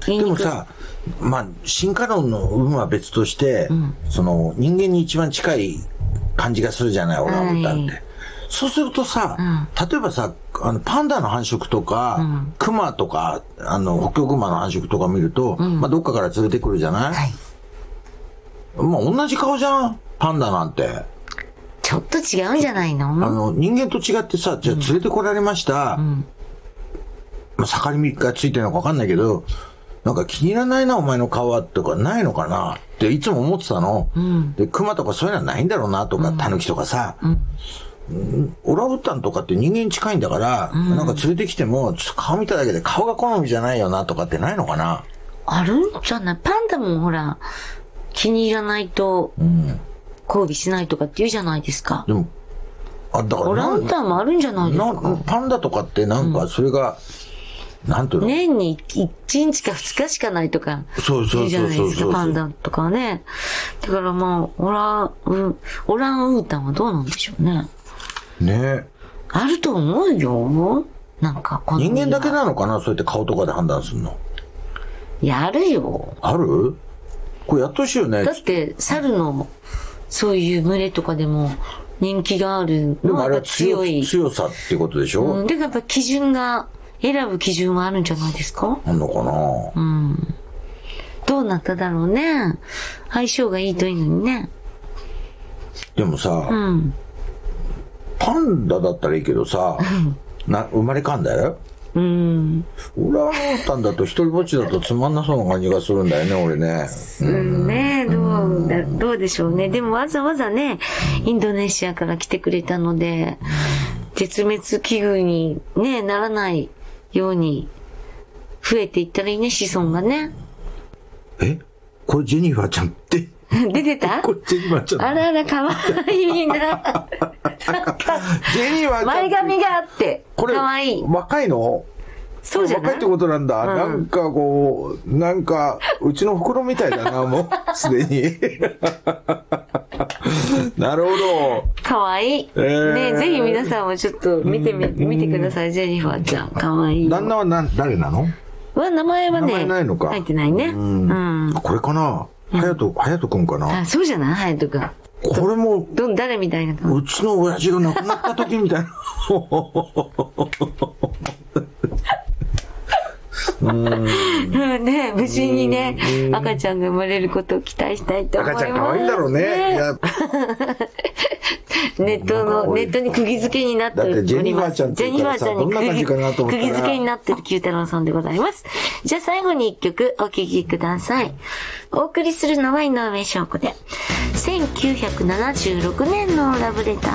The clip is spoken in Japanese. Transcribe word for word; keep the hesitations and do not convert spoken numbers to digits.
でもさ、まあ、進化論の有無は別として、うん、その、人間に一番近い感じがするじゃない、オランウータンって。はい、そうするとさ、うん、例えばさ、あの、パンダの繁殖とか、うん、クマとか、あの、ホッキョクグマの繁殖とか見ると、うん、まあ、どっかから連れてくるじゃない、はい、まあ、同じ顔じゃん、パンダなんて。 ちょっと違うんじゃないの？ あの、人間と違ってさ、じゃあ連れてこられました。うん、まあ、盛り身がついてるのかわかんないけど、なんか気に入らないな、お前の顔は、とかないのかなっていつも思ってたの。うん、で、クマとかそういうのはないんだろうな、とか、タヌキとかさ。うんオランウータンとかって人間に近いんだから、うん、なんか連れてきても、ちょっと顔見ただけで顔が好みじゃないよなとかってないのかな？ あるんじゃない？パンダもほら、気に入らないと、交尾しないとかって言うじゃないですか。でも、あ、だからオランウータンもあるんじゃないですか？ パンダとかってなんかそれが、うん、なんていうの？ 年にいちにちかふつかしかないとか、そうそうそうそう。言うじゃないですか、パンダとかね。だからまあ、オラ、うオランウータンはどうなんでしょうね。 ねあると思うよ。なんかこの人間だけなのかな、そうやって顔とかで判断するの。 やるよ。 ある？これやってほしいよね。 だって猿のそういう群れとかでも人気があるのは強い。 強さってことでしょ？ うん。でやっぱ基準が選ぶ基準はあるんじゃないですか？ あんのかな。 うん。どうなっただろうね。相性がいいといいのにね。 でもさ。 うん。 パンダだったらいいけどさ、な生まれかんだよ。うん。オランウータンだと一人ぼっちだとつまんなそうな感じがするんだよね、俺ね。 うんね、どうだ、どうでしょうね。でもわざわざね、インドネシアから来てくれたので、絶滅危惧にね、ならないように増えていったらいいね、子孫がね。 え？これジェニファーちゃんって。 出てた？ こっちにまちゃん。 あらあら、かわいいな。なんか、 ジェニーは前髪があって、 これ、 かわいい。 若いの？ そうじゃない？ 若いってことなんだ。 うん、 なんかこう、なんか、うちの袋みたいだな、もう、すでに。なるほど。 かわいい。えー、ねぜひ皆さんもちょっと見てみ、見てください、ジェニファーちゃん。かわいい。 旦那はな、誰なの？ は、名前はね、 名前ないのか。 入ってないね。うん。 うん、これかな？はやと、はやとくんかな？ あ、そうじゃない？はやとくん。 これも、 ど、誰みたいな。 うちの親父が亡くなった時みたいな。 うんね、無事にね、赤ちゃんが生まれることを期待したいと思います。 赤ちゃん可愛いんだろうね。 ネットの、ネットに釘付けになってる。 だってジェニファーちゃんって言ったらさ、どんな感じかなと思ったら。 釘付けになってる九太郎さんでございます。じゃあ最後に一曲お聴きください。お送りするのは井上翔子で、せんきゅうひゃくななじゅうろくねんのラブレター。